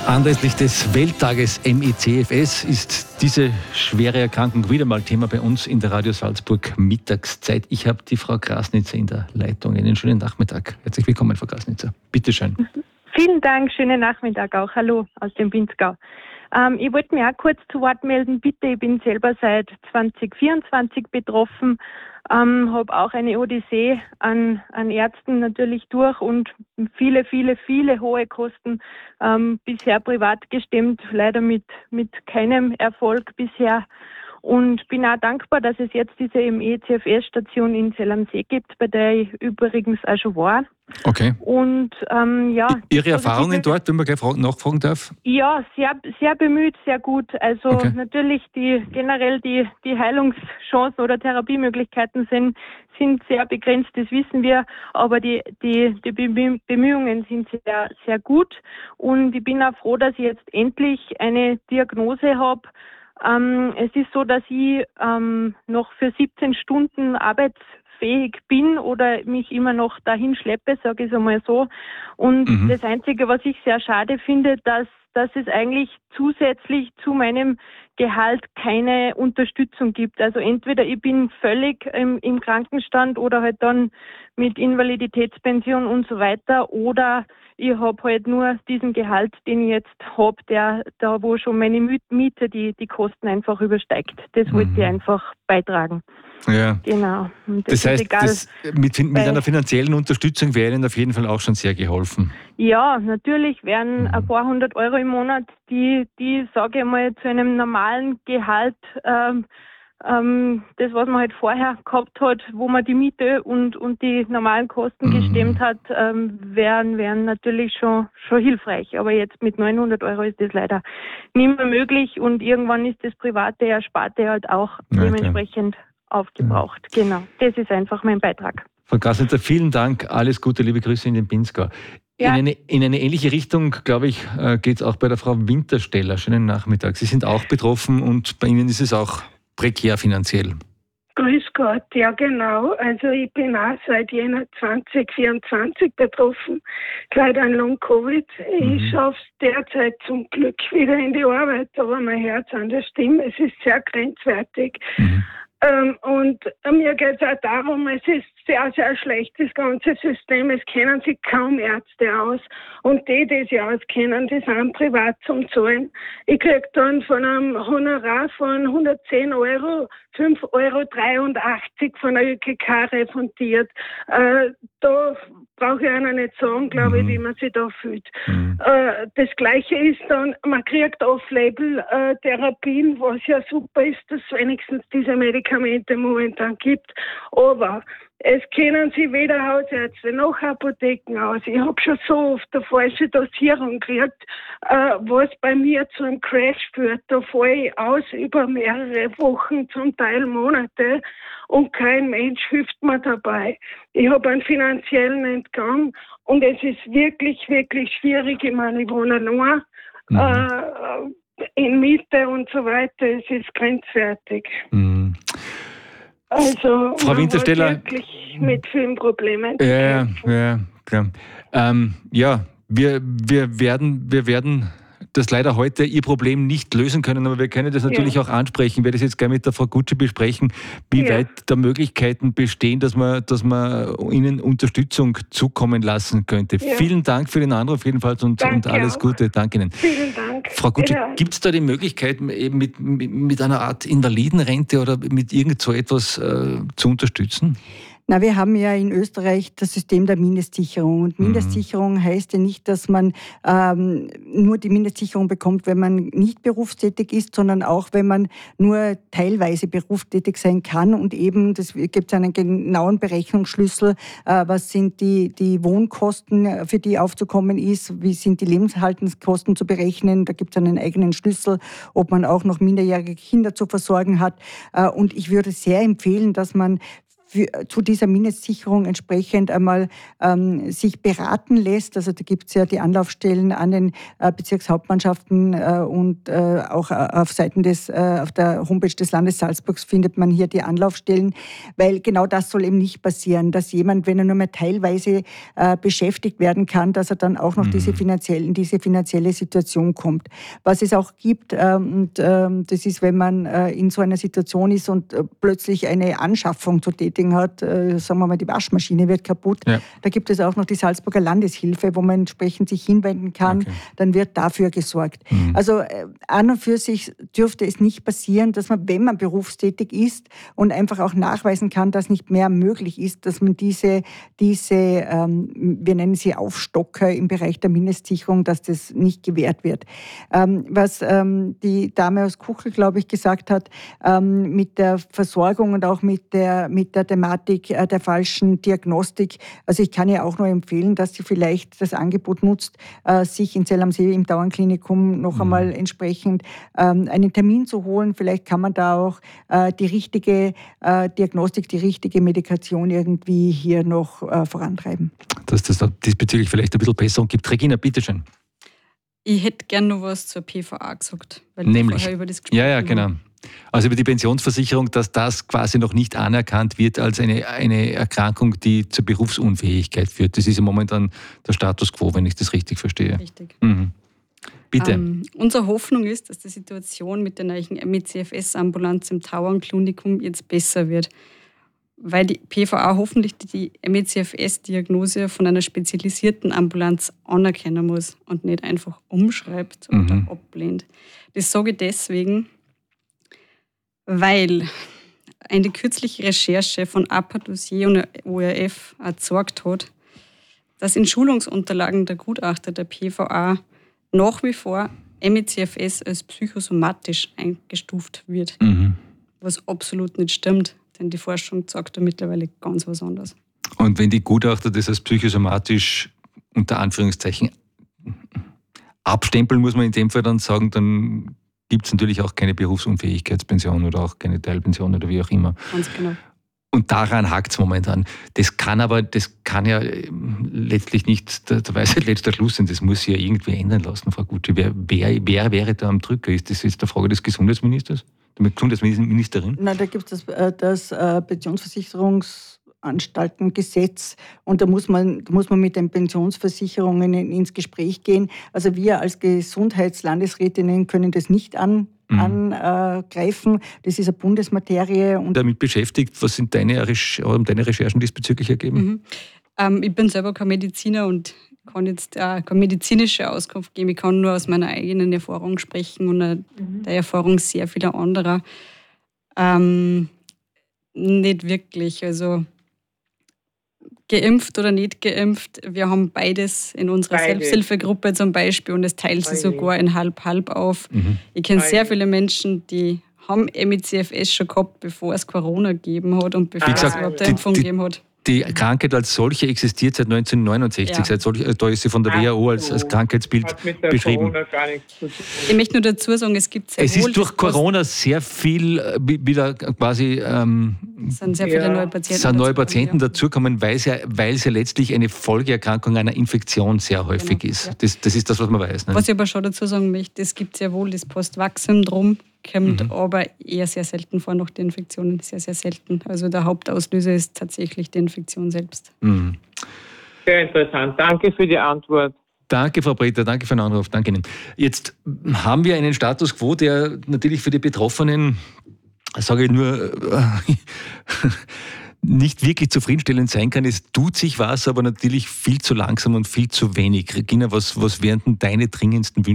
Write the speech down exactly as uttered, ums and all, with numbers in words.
Anlässlich des Welttages M E C F S ist diese schwere Erkrankung wieder mal Thema bei uns in der Radio Salzburg Mittagszeit. Ich habe die Frau Grasnitzer in der Leitung. Einen schönen Nachmittag. Herzlich willkommen, Frau Grasnitzer. Bitte schön. Vielen Dank, schönen Nachmittag auch. Hallo aus dem Pinzgau. Ähm, ich wollte mich auch kurz zu Wort melden. Bitte, ich bin selber seit zwanzig vierundzwanzig betroffen, ähm, habe auch eine Odyssee an, an Ärzten natürlich durch und viele, viele, viele hohe Kosten ähm, bisher privat gestemmt, leider mit, mit keinem Erfolg bisher. Und bin auch dankbar, dass es jetzt diese M E C F S-Station in Zell am See gibt, bei der ich übrigens auch schon war. Okay. Und ähm, ja. Ihre Erfahrungen dort, wenn man gleich nachfragen darf? Ja, sehr, sehr bemüht, sehr gut. Also okay. natürlich die generell die, die Heilungschancen oder Therapiemöglichkeiten sind, sind sehr begrenzt, das wissen wir, aber die, die, die Bemühungen sind sehr, sehr gut. Und ich bin auch froh, dass ich jetzt endlich eine Diagnose habe. Ähm, es ist so, dass ich ähm, noch für siebzehn Stunden arbeitsfähig bin oder mich immer noch dahin schleppe, sage ich es einmal so. Und mhm. das Einzige, was ich sehr schade finde, dass, dass es eigentlich zusätzlich zu meinem Gehalt keine Unterstützung gibt. Also entweder ich bin völlig im, im Krankenstand oder halt dann mit Invaliditätspension und so weiter, oder ich habe halt nur diesen Gehalt, den ich jetzt habe, der da wo schon meine Miete die, die Kosten einfach übersteigt. Das mhm. wollte ich einfach beitragen. Ja. Genau. Und das, das heißt, egal, das mit, mit einer finanziellen Unterstützung wäre Ihnen auf jeden Fall auch schon sehr geholfen. Ja, natürlich wären mhm. ein paar hundert Euro im Monat, die, die sage ich mal, zu einem normalen Gehalt, ähm, ähm, das, was man halt vorher gehabt hat, wo man die Miete und, und die normalen Kosten mhm. gestemmt hat, ähm, wären, wären natürlich schon, schon hilfreich. Aber jetzt mit neunhundert Euro ist das leider nicht mehr möglich und irgendwann ist das private Ersparte halt auch ja, dementsprechend klar. aufgebraucht. Ja. Genau, das ist einfach mein Beitrag. Frau Grasnitzer, vielen Dank. Alles Gute, liebe Grüße in den Pinzgau. Ja. In, eine, in eine ähnliche Richtung, glaube ich, geht es auch bei der Frau Wintersteller. Schönen Nachmittag. Sie sind auch betroffen und bei Ihnen ist es auch prekär finanziell. Grüß Gott, ja genau. Also ich bin auch seit Jänner zwanzig vierundzwanzig betroffen, leider an Long-Covid. Mhm. Ich schaffe es derzeit zum Glück wieder in die Arbeit, aber mein Herz an der Stimme, es ist sehr grenzwertig. Mhm. Ähm, und mir geht es auch darum, es ist sehr, sehr schlecht, das ganze System. Es kennen sich kaum Ärzte aus. Und die, die sich auskennen, die sind privat zum Zahlen. Ich kriege dann von einem Honorar von hundertzehn Euro fünf Euro dreiundachtzig von der Ö K K refundiert. Äh, da brauche ich einer nicht sagen, glaube ich, wie man sich da fühlt. Mhm. Äh, das Gleiche ist dann, man kriegt Off-Label-Therapien, was ja super ist, dass es wenigstens diese Medikamente momentan gibt. Aber es kennen sich weder Hausärzte noch Apotheken aus. Ich habe schon so oft eine falsche Dosierung gekriegt, äh, was bei mir zu einem Crash führt. Da falle ich aus über mehrere Wochen, zum Teil Monate, und kein Mensch hilft mir dabei. Ich habe einen finanziellen Entgang und es ist wirklich, wirklich schwierig. Ich meine, ich wohne allein, mhm. äh, in Miete und so weiter. Es ist grenzwertig. Mhm. Also, Frau Wintersteller, wirklich mit vielen Problemen. Ja, ja, klar. Ähm, ja, wir, wir, werden, wir werden das leider heute Ihr Problem nicht lösen können, aber wir können das natürlich ja. auch ansprechen. Ich werde das jetzt gerne mit der Frau Gutsche besprechen, wie ja. weit da Möglichkeiten bestehen, dass man, dass man Ihnen Unterstützung zukommen lassen könnte. Ja. Vielen Dank für den Anruf jedenfalls und, und alles auch. Gute. Danke Ihnen. Vielen Dank. Frau Gutsche, ja. gibt es da die Möglichkeit, eben mit, mit, mit einer Art Invalidenrente oder mit irgend so etwas äh, zu unterstützen? Na, wir haben ja in Österreich das System der Mindestsicherung. Und Mindestsicherung mhm. heißt ja nicht, dass man ähm, nur die Mindestsicherung bekommt, wenn man nicht berufstätig ist, sondern auch, wenn man nur teilweise berufstätig sein kann. Und eben, das gibt es einen genauen Berechnungsschlüssel, äh, was sind die, die Wohnkosten, für die aufzukommen ist, wie sind die Lebenshaltungskosten zu berechnen. Da gibt es einen eigenen Schlüssel, ob man auch noch minderjährige Kinder zu versorgen hat. Äh, und ich würde sehr empfehlen, dass man für, zu dieser Mindestsicherung entsprechend einmal ähm, sich beraten lässt. Also da gibt es ja die Anlaufstellen an den äh, Bezirkshauptmannschaften äh, und äh, auch auf Seiten des, äh, auf der Homepage des Landes Salzburgs findet man hier die Anlaufstellen, weil genau das soll eben nicht passieren, dass jemand, wenn er nur mehr teilweise äh, beschäftigt werden kann, dass er dann auch noch mhm. diese finanziell, in diese finanzielle Situation kommt. Was es auch gibt, ähm, und ähm, das ist, wenn man äh, in so einer Situation ist und äh, plötzlich eine Anschaffung zu tätigen hat, äh, sagen wir mal, die Waschmaschine wird kaputt, ja. Da gibt es auch noch die Salzburger Landeshilfe, wo man entsprechend sich hinwenden kann, okay. Dann wird dafür gesorgt. Mhm. Also äh, an und für sich dürfte es nicht passieren, dass man, wenn man berufstätig ist und einfach auch nachweisen kann, dass nicht mehr möglich ist, dass man diese, diese ähm, wir nennen sie Aufstocker im Bereich der Mindestsicherung, dass das nicht gewährt wird. Ähm, was ähm, die Dame aus Kuchel, glaube ich, gesagt hat, ähm, mit der Versorgung und auch mit der, mit der Thematik äh, der falschen Diagnostik. Also ich kann ja auch nur empfehlen, dass sie vielleicht das Angebot nutzt, äh, sich in Zell am See im Dauernklinikum noch mhm. einmal entsprechend ähm, einen Termin zu holen. Vielleicht kann man da auch äh, die richtige äh, Diagnostik, die richtige Medikation irgendwie hier noch äh, vorantreiben. Dass das da diesbezüglich vielleicht ein bisschen Besserung gibt. Regina, bitteschön. Ich hätte gerne noch was zur P V A gesagt, weil Nämlich? wir vorher über das gesprochen Ja, ja, genau. Also über die Pensionsversicherung, dass das quasi noch nicht anerkannt wird als eine, eine Erkrankung, die zur Berufsunfähigkeit führt. Das ist ja momentan der Status quo, wenn ich das richtig verstehe. Richtig. Mhm. Bitte. Ähm, unsere Hoffnung ist, dass die Situation mit der neuen M E C F S-Ambulanz im Tauernklinikum jetzt besser wird, weil die P V A hoffentlich die M E C F S-Diagnose von einer spezialisierten Ambulanz anerkennen muss und nicht einfach umschreibt oder mhm. ablehnt. Das sage ich deswegen, weil eine kürzliche Recherche von A P A Dossier und O R F gezeigt hat, dass in Schulungsunterlagen der Gutachter der P V A nach wie vor M E C F S als psychosomatisch eingestuft wird, mhm. was absolut nicht stimmt, denn die Forschung sagt da mittlerweile ganz was anderes. Und wenn die Gutachter das als psychosomatisch unter Anführungszeichen abstempeln, muss man in dem Fall dann sagen, dann gibt es natürlich auch keine Berufsunfähigkeitspension oder auch keine Teilpension oder wie auch immer. Ganz genau. Und daran hakt es momentan. Das kann aber, das kann ja letztlich nicht der, der Weisheit letzter Schluss sein. Das muss sich ja irgendwie ändern lassen, Frau Gutschi. Wer, wer, wer wäre da am Drücker? Ist das jetzt eine Frage des Gesundheitsministers? Der Gesundheitsministerin? Nein, da gibt es das, das äh, Pensionsversicherungsanstaltengesetz und da muss man, da muss man mit den Pensionsversicherungen in, ins Gespräch gehen. Also wir als Gesundheitslandesrätinnen können das nicht an Mhm. angreifen. Das ist eine Bundesmaterie. Und damit beschäftigt, was sind deine, haben deine Recherchen diesbezüglich ergeben? Mhm. Ähm, ich bin selber kein Mediziner und kann jetzt äh, keine medizinische Auskunft geben. Ich kann nur aus meiner eigenen Erfahrung sprechen und äh, mhm. der Erfahrung sehr vieler anderer. Ähm, nicht wirklich. Also geimpft oder nicht geimpft, wir haben beides in unserer Beide. Selbsthilfegruppe zum Beispiel und es teilt sich sogar in halb-halb auf. Mhm. Ich kenne sehr viele Menschen, die haben M E C F S schon gehabt, bevor es Corona gegeben hat und bevor gesagt, es überhaupt eine Impfung gegeben hat. Die Krankheit als solche existiert seit neunzehnhundertneunundsechzig. Ja. Seit solch, da ist sie von der W H O als, als Krankheitsbild beschrieben. Ich möchte nur dazu sagen, es gibt sehr Es ist durch Corona sehr viel wieder quasi ähm, es sind sehr viele ja. neue Patienten, sind neue Patienten dazugekommen, weil es ja, weil es ja letztlich eine Folgeerkrankung einer Infektion sehr häufig genau. ist. Ja. Das, das ist das, was man weiß. Ne? Was ich aber schon dazu sagen möchte, es gibt sehr wohl das Post-Vax-Syndrom, kommt mhm. aber eher sehr selten vor, noch die Infektionen sehr, sehr selten. Also der Hauptauslöser ist tatsächlich die Infektion selbst. Mhm. Sehr interessant. Danke für die Antwort. Danke, Frau Breter, danke für den Anruf. Danke Ihnen. Jetzt haben wir einen Status quo, der natürlich für die Betroffenen, sage ich nur, nicht wirklich zufriedenstellend sein kann. Es tut sich was, aber natürlich viel zu langsam und viel zu wenig. Regina, was, was wären denn deine dringendsten Wünsche